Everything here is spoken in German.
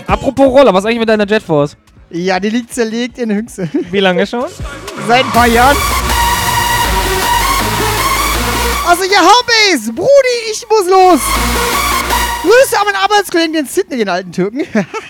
Apropos Roller, was eigentlich mit deiner Jetforce? Ja, die liegt zerlegt in Hünxe. Wie lange schon? Seit ein paar Jahren. Also ja, Homebase, Brudi, ich muss los. Grüße an meinen Arbeitskollegen, den Sydney, den alten Türken.